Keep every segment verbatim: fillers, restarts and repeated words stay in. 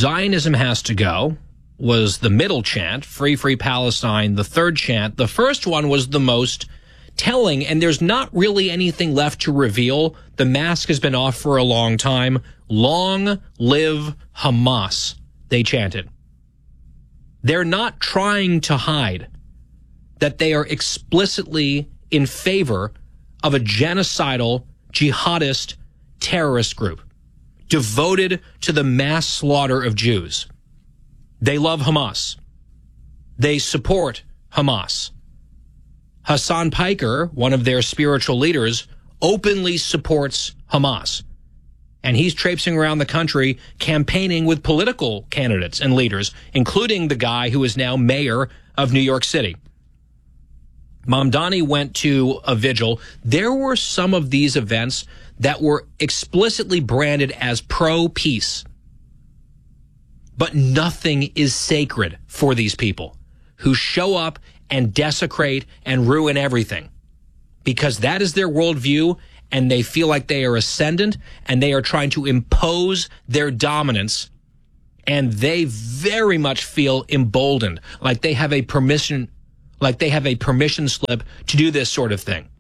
Zionism has to go was the middle chant, Free, Free Palestine, the third chant. The first one was the most telling, and there's not really anything left to reveal. The mask has been off for a long time. Long live Hamas, they chanted. They're not trying to hide that they are explicitly in favor of a genocidal, jihadist, terrorist group devoted to the mass slaughter of Jews. They love Hamas. They support Hamas. Hassan Piker, one of their spiritual leaders, openly supports Hamas. And he's traipsing around the country campaigning with political candidates and leaders, including the guy who is now mayor of New York City. Mamdani went to a vigil. There were some of these events that were explicitly branded as pro-peace. But nothing is sacred for these people who show up and desecrate and ruin everything, because that is their worldview, and they feel like they are ascendant, and they are trying to impose their dominance, and they very much feel emboldened, like they have a permission, like they have a permission slip to do this sort of thing.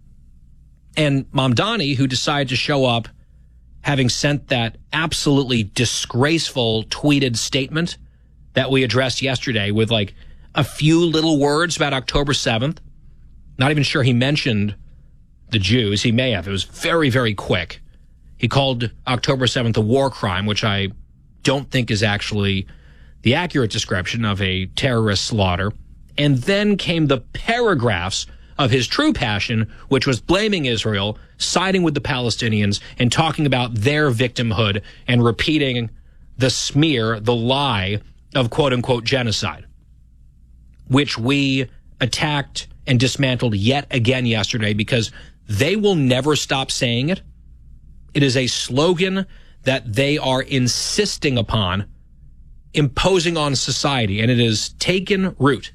And Mamdani, who decided to show up having sent that absolutely disgraceful tweeted statement that we addressed yesterday with like a few little words about October seventh. Not even sure he mentioned the Jews. He may have. It was very, very quick. He called October seventh a war crime, which I don't think is actually the accurate description of a terrorist slaughter. And then came the paragraphs of his true passion, which was blaming Israel, siding with the Palestinians, and talking about their victimhood and repeating the smear, the lie of quote-unquote genocide, which we attacked and dismantled yet again yesterday because they will never stop saying it. It is a slogan that they are insisting upon imposing on society, and it has taken root.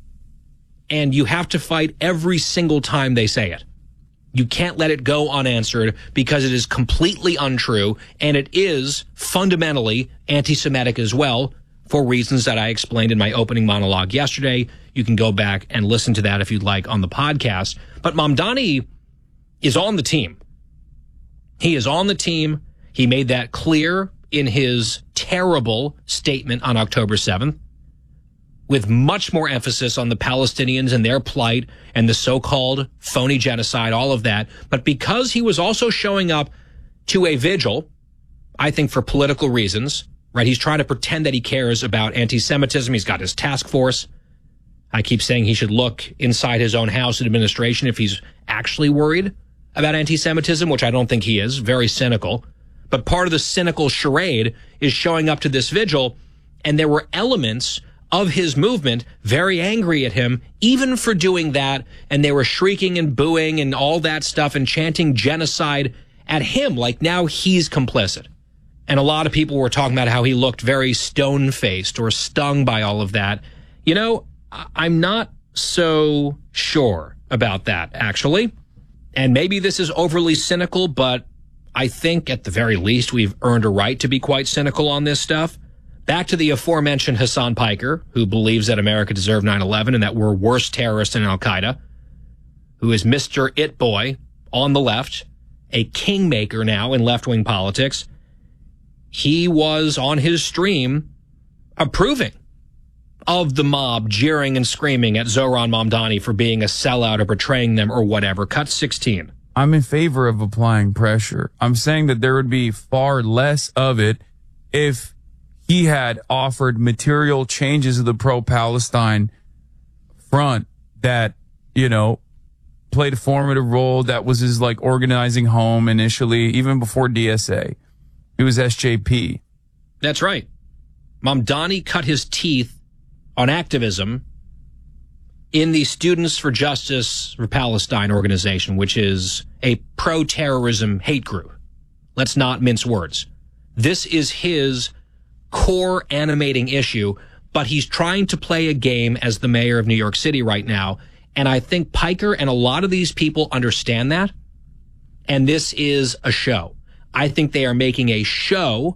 And you have to fight every single time they say it. You can't let it go unanswered because it is completely untrue, and it is fundamentally anti-Semitic as well, for reasons that I explained in my opening monologue yesterday. You can go back and listen to that if you'd like on the podcast. But Mamdani is on the team. He is on the team. He made that clear in his terrible statement on October seventh, with much more emphasis on the Palestinians and their plight and the so-called phony genocide, all of that. But because he was also showing up to a vigil, I think for political reasons, right? He's trying to pretend that he cares about anti-Semitism. He's got his task force. I keep saying he should look inside his own house and administration if he's actually worried about anti-Semitism, which I don't think he is. Very cynical. But part of the cynical charade is showing up to this vigil, and there were elements of his movement very angry at him, even for doing that, and they were shrieking and booing and all that stuff and chanting genocide at him, like now he's complicit. And a lot of people were talking about how he looked very stone-faced or stung by all of that. You know, I'm not so sure about that, actually. And maybe this is overly cynical, but I think at the very least we've earned a right to be quite cynical on this stuff. Back to the aforementioned Hassan Piker, who believes that America deserved nine eleven and that we're worse terrorists than Al-Qaeda, who is Mister It Boy on the left, a kingmaker now in left-wing politics. He was on his stream approving of the mob jeering and screaming at Zohran Mamdani for being a sellout or betraying them or whatever. Cut sixteen. I'm in favor of applying pressure. I'm saying that there would be far less of it if he had offered material changes of the pro-Palestine front that, you know, played a formative role. That was his, like, organizing home initially, even before D S A. It was S J P. That's right. Mamdani cut his teeth on activism in the Students for Justice for Palestine organization, which is a pro-terrorism hate group. Let's not mince words. This is his core animating issue, but he's trying to play a game as the mayor of New York City right now. And I think Piker and a lot of these people understand that. And this is a show. I think they are making a show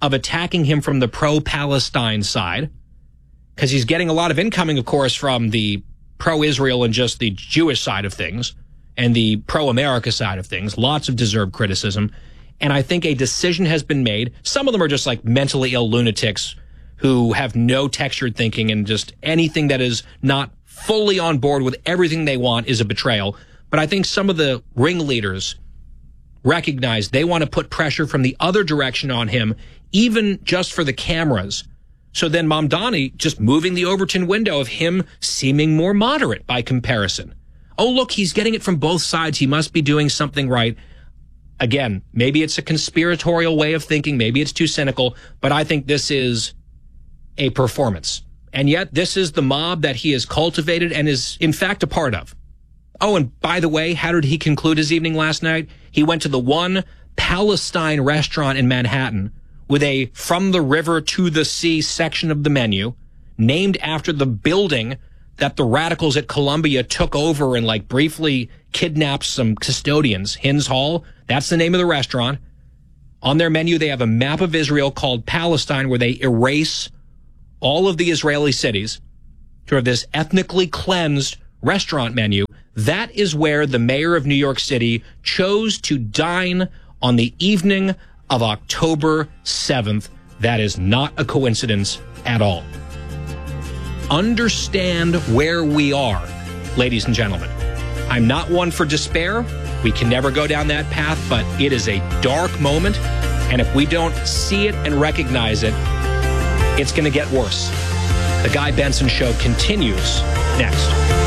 of attacking him from the pro-Palestine side, because he's getting a lot of incoming, of course, from the pro-Israel and just the Jewish side of things and the pro-America side of things. Lots of deserved criticism. And I think a decision has been made. Some of them are just like mentally ill lunatics who have no textured thinking, and just anything that is not fully on board with everything they want is a betrayal. But I think some of the ringleaders recognize they want to put pressure from the other direction on him, even just for the cameras. So then Mamdani just moving the Overton window of him seeming more moderate by comparison. Oh, look, he's getting it from both sides. He must be doing something right. Again, maybe it's a conspiratorial way of thinking. Maybe it's too cynical. But I think this is a performance. And yet this is the mob that he has cultivated and is, in fact, a part of. Oh, and by the way, how did he conclude his evening last night? He went to the one Palestine restaurant in Manhattan with a from the river to the sea section of the menu, named after the building that the radicals at Columbia took over and like briefly kidnapped some custodians. Hins Hall, that's the name of the restaurant. On their menu, they have a map of Israel called Palestine, where they erase all of the Israeli cities to have this ethnically cleansed restaurant menu. That is where the mayor of New York City chose to dine on the evening of October seventh. That is not a coincidence at all. Understand where we are, ladies and gentlemen. I'm not one for despair. We can never go down that path, but it is a dark moment. And if we don't see it and recognize it, it's going to get worse. The Guy Benson Show continues next.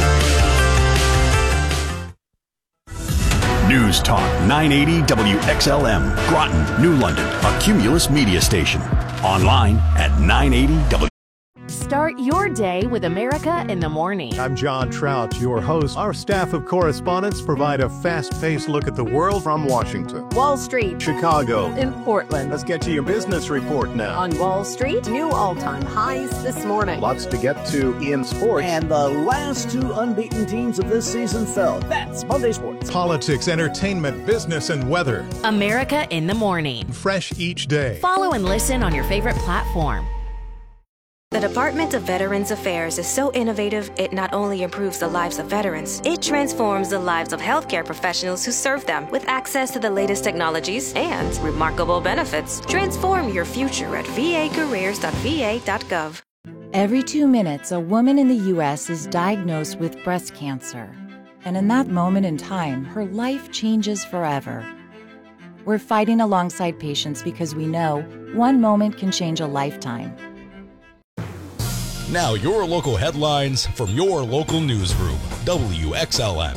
News Talk nine eighty W X L M, Groton, New London, a Cumulus media station. Online at nine eighty W. Start your day with America in the Morning. I'm John Trout, your host. Our staff of correspondents provide a fast-paced look at the world from Washington, Wall Street, Chicago, and Portland. Let's get to your business report now. On Wall Street, new all-time highs this morning. Lots to get to in sports. And the last two unbeaten teams of this season fell. That's Monday Sports. Politics, entertainment, business, and weather. America in the Morning. Fresh each day. Follow and listen on your favorite platform. The Department of Veterans Affairs is so innovative, it not only improves the lives of veterans, it transforms the lives of healthcare professionals who serve them with access to the latest technologies and remarkable benefits. Transform your future at v a careers dot v a dot gov. Every two minutes, a woman in the U S is diagnosed with breast cancer. And in that moment in time, her life changes forever. We're fighting alongside patients because we know one moment can change a lifetime. Now your local headlines from your local newsroom, W X L M.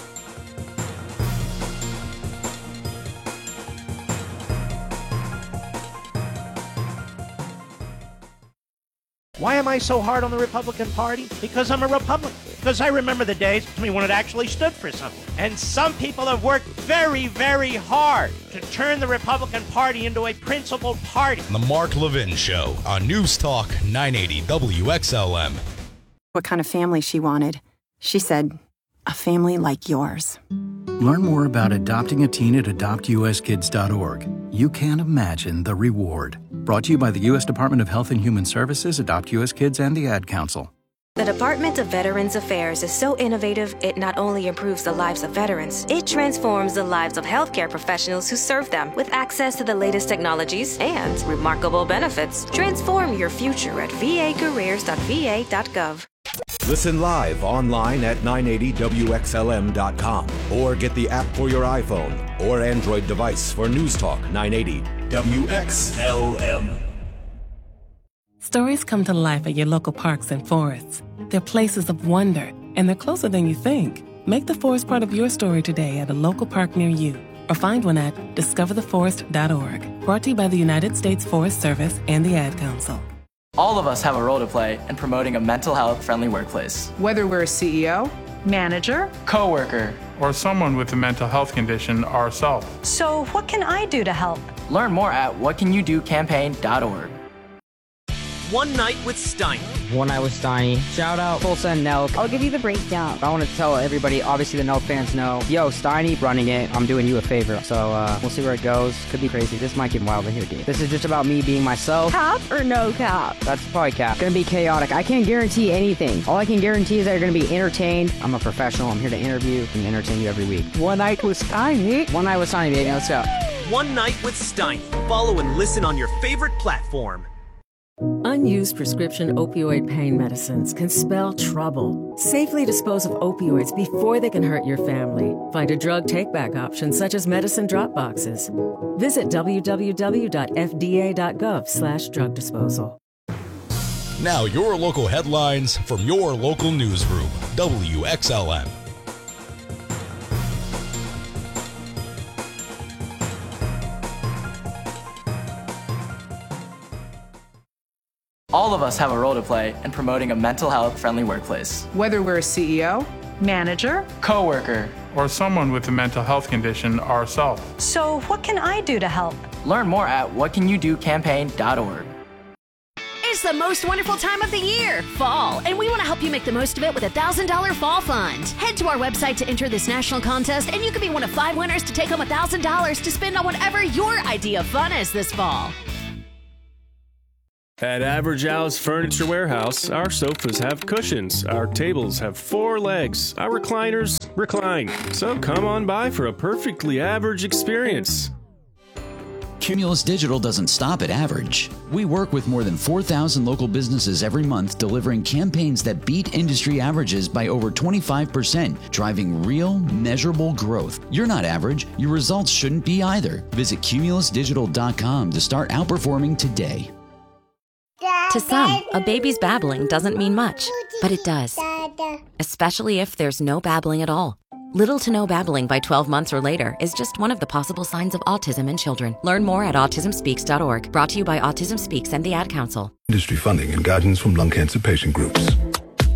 Why am I so hard on the Republican Party? Because I'm a Republican. Because I remember the days when it actually stood for something. And some people have worked very, very hard to turn the Republican Party into a principled party. The Mark Levin Show on News Talk nine eighty W X L M. What kind of family she wanted. She said, a family like yours. Learn more about adopting a teen at adopt u s kids dot org. You can't imagine the reward. Brought to you by the U S Department of Health and Human Services, Adopt U S Kids, and the Ad Council. The Department of Veterans Affairs is so innovative, it not only improves the lives of veterans, it transforms the lives of healthcare professionals who serve them with access to the latest technologies and remarkable benefits. Transform your future at v a careers dot v a dot gov. Listen live online at nine eighty W X L M dot com or get the app for your iPhone or Android device for News Talk nine eighty W X L M. Stories come to life at your local parks and forests. They're places of wonder, and they're closer than you think. Make the forest part of your story today at a local park near you, or find one at discover the forest dot org. Brought to you by the United States Forest Service and the Ad Council. All of us have a role to play in promoting a mental health-friendly workplace. Whether we're a C E O, manager, coworker, or someone with a mental health condition ourselves. So what can I do to help? Learn more at what can you do campaign dot org. One Night with Steiner, One Night with Steiny. Shout out Full Send Nelk. I'll give you the breakdown. I want to tell everybody, obviously the Nelk fans know, yo, Steiny running it. I'm doing you a favor. So uh, we'll see where it goes. Could be crazy. This might get wild in here, dude. This is just about me being myself. Cap or no cap? That's probably cap. Gonna be chaotic. I can't guarantee anything. All I can guarantee is that you're gonna be entertained. I'm a professional. I'm here to interview and entertain you every week. One Night with Steiny. One Night with Steiny, baby. Let's go. One Night with Steiny. Follow and listen on your favorite platform. Unused prescription opioid pain medicines can spell trouble. Safely dispose of opioids before they can hurt your family. Find a drug take-back option such as medicine drop boxes. Visit w w w dot f d a dot gov slash drug disposal. Now your local headlines from your local newsroom, W X L M. All of us have a role to play in promoting a mental health friendly workplace. Whether we're a C E O, manager, coworker, or someone with a mental health condition ourselves. So what can I do to help? Learn more at what can you do campaign dot org. It's the most wonderful time of the year, fall, and we want to help you make the most of it with a one thousand dollars Fall Fund. Head to our website to enter this national contest, and you could be one of five winners to take home one thousand dollars to spend on whatever your idea of fun is this fall. At Average Al's Furniture Warehouse, our sofas have cushions, our tables have four legs, our recliners recline. So come on by for a perfectly average experience. Cumulus Digital doesn't stop at average. We work with more than four thousand local businesses every month, delivering campaigns that beat industry averages by over twenty-five percent, driving real, measurable growth. You're not average. Your results shouldn't be either. Visit cumulus digital dot com to start outperforming today. To some, a baby's babbling doesn't mean much, but it does. Especially if there's no babbling at all. Little to no babbling by twelve months or later is just one of the possible signs of autism in children. Learn more at autism speaks dot org. Brought to you by Autism Speaks and the Ad Council. Industry funding and guidance from lung cancer patient groups.